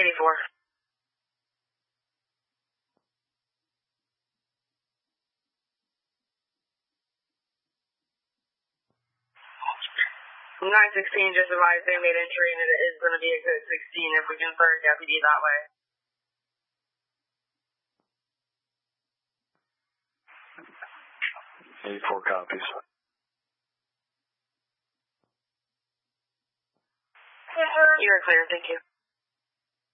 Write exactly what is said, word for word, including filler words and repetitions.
eighty-four. nine sixteen just advised they made entry and it is going to be a code sixteen if we can start a deputy that way. eighty-four copies. You are clear, thank you.